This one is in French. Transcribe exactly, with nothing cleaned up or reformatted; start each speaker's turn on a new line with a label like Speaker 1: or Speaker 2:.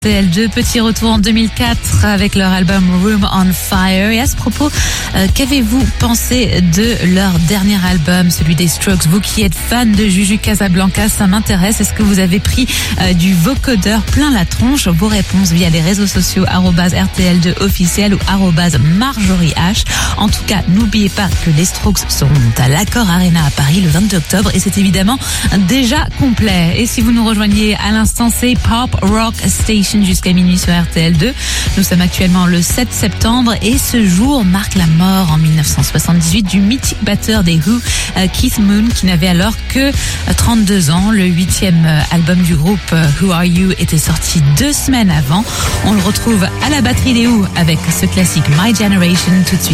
Speaker 1: R T L deux, petit retour en deux mille quatre avec leur album Room on Fire. Et à ce propos, euh, qu'avez-vous pensé de leur dernier album, celui des Strokes? Vous qui êtes fan de Juju Casablanca, ça m'intéresse. Est-ce que vous avez pris euh, du vocodeur plein la tronche? Vos réponses via les réseaux sociaux arobase R T L deux officiel ou arobase Marjorie H. En tout cas, n'oubliez pas que les Strokes seront à l'Accor Arena à Paris le vingt-deux octobre et c'est évidemment déjà complet. Et si vous nous rejoignez à l'instant, c'est Pop Rock Station jusqu'à minuit sur R T L deux. Nous sommes actuellement le sept septembre et ce jour marque la mort en mille neuf cent soixante-dix-huit du mythique batteur des Who, Keith Moon, qui n'avait alors que trente-deux ans. Le huitième album du groupe Who Are You était sorti deux semaines avant. On le retrouve à la batterie des Who avec ce classique My Generation tout de suite.